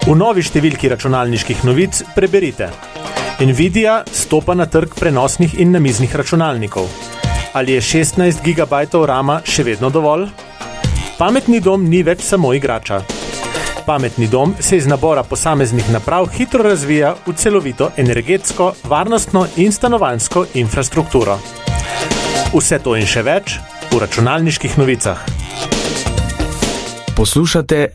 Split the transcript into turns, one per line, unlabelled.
V novi številki računalniških novic preberite: Nvidia stopa na trg prenosnih in namiznih računalnikov. Ali je 16 GB rama še vedno dovolj? Pametni dom ni več samo igrača. Pametni dom se iz nabora posameznih naprav hitro razvija v celovito energetsko, varnostno in stanovanjsko infrastrukturo. Vse to in še več v računalniških novicah.
Poslušate